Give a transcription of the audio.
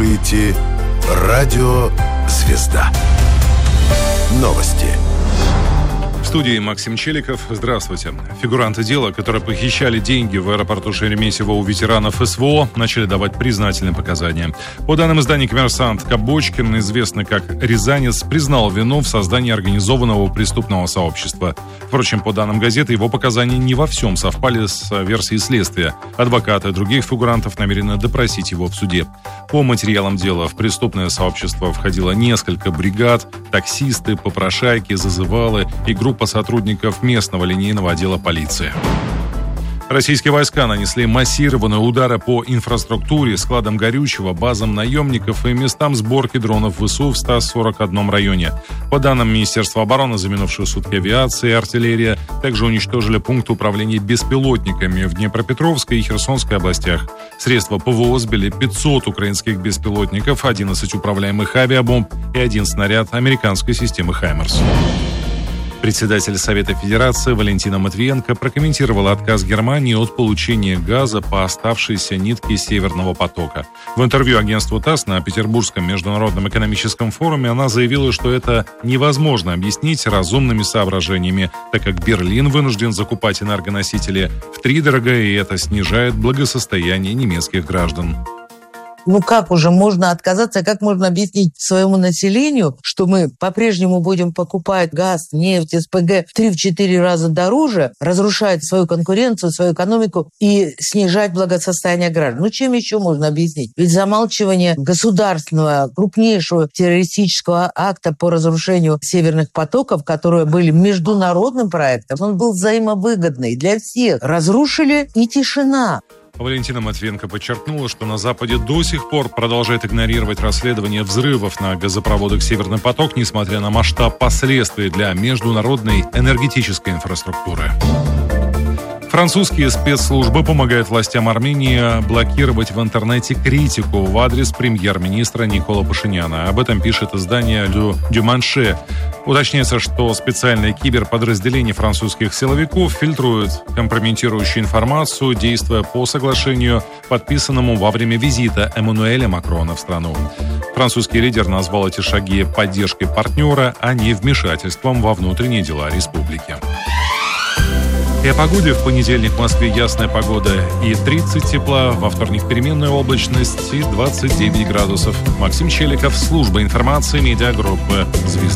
слушаете «Радио Звезда». Новости. В студии Максим Челиков. Здравствуйте. Фигуранты дела, которые похищали деньги в аэропорту Шереметьево у ветеранов СВО, начали давать признательные показания. По данным издания «Коммерсант», Кабочкин, известный как Рязанец, признал вину в создании организованного преступного сообщества. Впрочем, по данным газеты, его показания не во всем совпали с версией следствия. Адвокаты других фигурантов намерены допросить его в суде. По материалам дела в преступное сообщество входило несколько бригад, таксисты, попрошайки, зазывалы и группа сотрудников местного линейного отдела полиции. Российские войска нанесли массированные удары по инфраструктуре, складам горючего, базам наемников и местам сборки дронов ВСУ в 141 районе. По данным Министерства обороны, за минувшие сутки авиация и артиллерия также уничтожили пункты управления беспилотниками в Днепропетровской и Херсонской областях. Средства ПВО сбили 500 украинских беспилотников, 11 управляемых авиабомб и 1 снаряд американской системы «Хаймерс». Председатель Совета Федерации Валентина Матвиенко прокомментировала отказ Германии от получения газа по оставшейся нитке Северного потока. В интервью агентству ТАСС на Петербургском международном экономическом форуме она заявила, что это невозможно объяснить разумными соображениями, так как Берлин вынужден закупать энергоносители втридорога, и это снижает благосостояние немецких граждан. Как уже можно отказаться, как можно объяснить своему населению, что мы по-прежнему будем покупать газ, нефть, СПГ в 3-4 раза дороже, разрушать свою конкуренцию, свою экономику и снижать благосостояние граждан? Чем еще можно объяснить? Ведь замалчивание государственного, крупнейшего террористического акта по разрушению северных потоков, которые были международным проектом, он был взаимовыгодный для всех. Разрушили и тишина. Валентина Матвиенко подчеркнула, что на Западе до сих пор продолжает игнорировать расследование взрывов на газопроводах «Северный поток», несмотря на масштаб последствий для международной энергетической инфраструктуры. Французские спецслужбы помогают властям Армении блокировать в интернете критику в адрес премьер-министра Никола Пашиняна. Об этом пишет издание «Le Dimanche». Уточняется, что специальное киберподразделение французских силовиков фильтрует компрометирующую информацию, действуя по соглашению, подписанному во время визита Эммануэля Макрона в страну. Французский лидер назвал эти шаги поддержкой партнера, а не вмешательством во внутренние дела республики. И о погоде. В понедельник в Москве ясная погода и 30 тепла, во вторник переменная облачность и 29 градусов. Максим Челиков, служба информации, медиагруппы «Звезда».